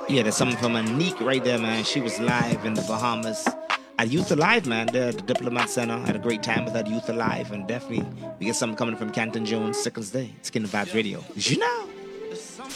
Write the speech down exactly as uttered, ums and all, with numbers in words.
Yeah, there's something from Anique right there, man. She was live in the Bahamas at Youth Alive, man. There at the Diplomat Center. Had a great time with that Youth Alive, and definitely we get something coming from Canton Jones, Sickles Day. Skin the Vibes Radio. You know.